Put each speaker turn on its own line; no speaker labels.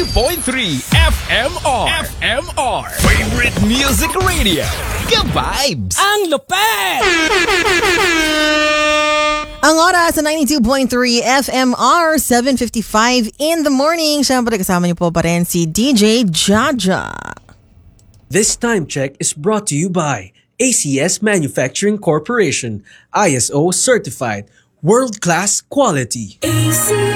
FMR. Favorite Music Radio. Ka-vibes.
Ang lupet!
Ang oras sa 92.3 FMR, 7:55 in the morning. Siyempre kasama niyo po pa rin si DJ Jaja.
This time check is brought to you by ACS Manufacturing Corporation, ISO certified, world-class quality.